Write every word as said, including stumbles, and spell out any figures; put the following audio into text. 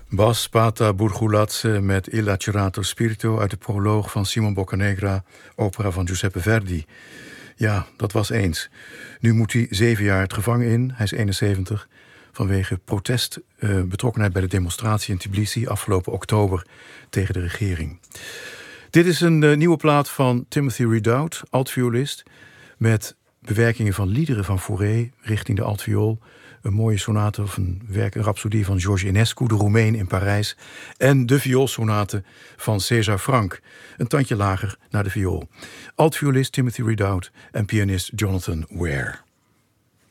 Bas Pata Burgulatse met Il Lacerato Spirito uit de proloog van Simon Boccanegra, opera van Giuseppe Verdi. Ja, dat was eens. Nu moet hij zeven jaar het gevangen in, hij is eenenzeventig... vanwege protest, uh, betrokkenheid bij de demonstratie in Tbilisi afgelopen oktober tegen de regering. Dit is een uh, nieuwe plaat van Timothy Redout, altviolist, met bewerkingen van liederen van Fauré richting de altviool, een mooie sonate of een werk, een rhapsodie van George Enescu, de Roemeen in Parijs, en de vioolsonate van César Franck, een tandje lager naar de viool. Altviolist Timothy Redout en pianist Jonathan Ware.